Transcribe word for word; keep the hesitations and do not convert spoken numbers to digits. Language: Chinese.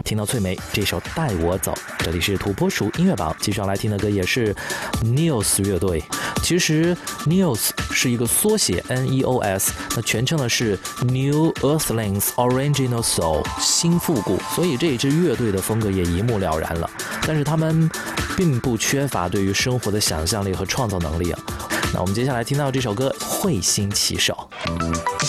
听到翠梅这首《带我走》，这里是土拨鼠音乐榜，继续要来听的歌也是 Neos 乐队。其实 Neos 是一个缩写 N E O S， 那全称的是 New Earthlings Original Soul 新复古，所以这一支乐队的风格也一目了然了。但是他们并不缺乏对于生活的想象力和创造能力啊。那我们接下来听到这首歌《彗星骑手》。